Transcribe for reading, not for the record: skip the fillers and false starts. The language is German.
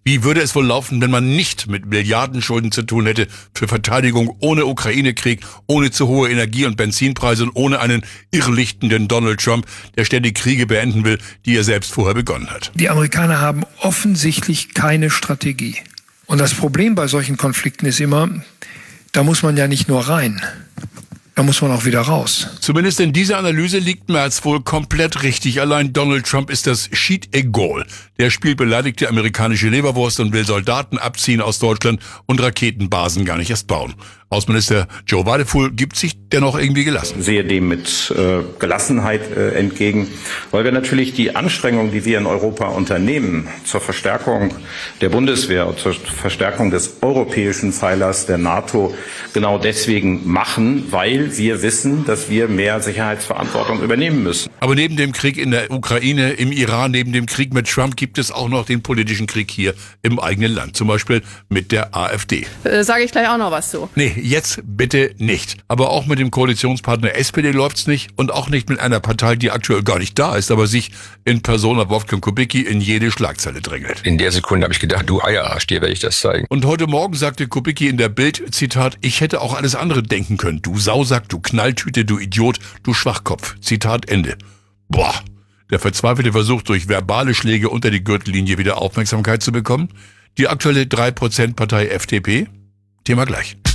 Wie würde es wohl laufen, wenn man nicht mit Milliardenschulden zu tun hätte für Verteidigung, ohne Ukraine-Krieg, ohne zu hohe Energie- und Benzinpreise und ohne einen irrlichtenden Donald Trump, der ständig Kriege beenden will, die er selbst vorher begonnen hat? Die Amerikaner haben offensichtlich keine Strategie. Und das Problem bei solchen Konflikten ist immer, da muss man ja nicht nur rein. Da muss man auch wieder raus. Zumindest in dieser Analyse liegt Merz wohl komplett richtig. Allein Donald Trump ist das Schied egal. Der spielt beleidigte amerikanische Leberwurst und will Soldaten abziehen aus Deutschland und Raketenbasen gar nicht erst bauen. Außenminister Joe Wadefuhl gibt sich dennoch irgendwie gelassen. Ich sehe dem mit Gelassenheit entgegen, weil wir natürlich die Anstrengungen, die wir in Europa unternehmen, zur Verstärkung der Bundeswehr und zur Verstärkung des europäischen Pfeilers der NATO genau deswegen machen, weil wir wissen, dass wir mehr Sicherheitsverantwortung übernehmen müssen. Aber neben dem Krieg in der Ukraine, im Iran, neben dem Krieg mit Trump gibt es auch noch den politischen Krieg hier im eigenen Land. Zum Beispiel mit der AfD. Sage ich gleich auch noch was zu. Nee, jetzt bitte nicht. Aber auch mit dem Koalitionspartner SPD läuft's nicht und auch nicht mit einer Partei, die aktuell gar nicht da ist, aber sich in Persona Wolfgang Kubicki in jede Schlagzeile drängelt. In der Sekunde habe ich gedacht, du Eierarsch, dir werde ich das zeigen. Und heute Morgen sagte Kubicki in der Bild, Zitat, ich hätte auch alles andere denken können. Du Sausack, du Knalltüte, du Idiot, du Schwachkopf. Zitat Ende. Boah. Der verzweifelte Versuch, durch verbale Schläge unter die Gürtellinie wieder Aufmerksamkeit zu bekommen. Die aktuelle 3%-Partei FDP. Thema gleich.